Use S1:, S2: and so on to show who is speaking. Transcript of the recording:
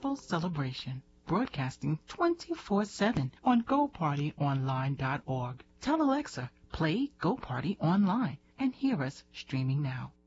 S1: gospel celebration, broadcasting 24/7 on GoPartyOnline.org. Tell Alexa, play Go Party Online, and hear us streaming now.